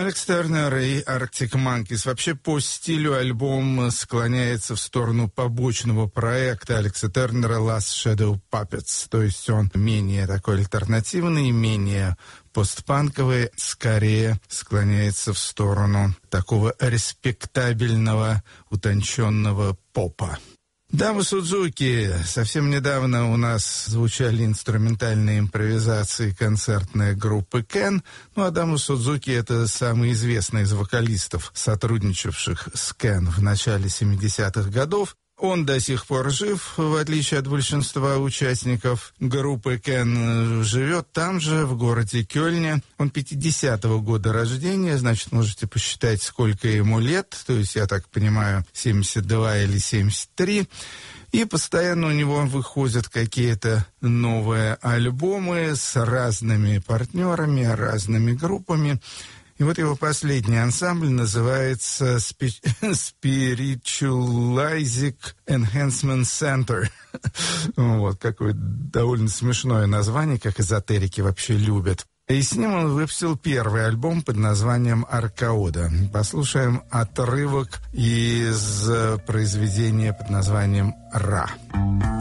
Алекс Тернер и Arctic Monkeys. Вообще по стилю альбом склоняется в сторону побочного проекта Алекса Тернера Last Shadow Puppets. То есть он менее такой альтернативный, менее постпанковый, скорее склоняется в сторону такого респектабельного, утонченного попа. Дамы Судзуки. Совсем недавно у нас звучали инструментальные импровизации концертной группы Кен. Ну, а Дамы Судзуки — это самый известный из вокалистов, сотрудничавших с Кен в начале 70-х годов. Он до сих пор жив, в отличие от большинства участников группы Кен. Живет там же, в городе Кёльне. Он 50-го года рождения, значит, можете посчитать, сколько ему лет. То есть, я так понимаю, 72 или 73. И постоянно у него выходят какие-то новые альбомы с разными партнерами, разными группами. И вот его последний ансамбль называется Spiritualizic Enhancement Center. Вот, какое довольно смешное название, как эзотерики вообще любят. И с ним он выпустил первый альбом под названием «Аркаода». Послушаем отрывок из произведения под названием «Ра».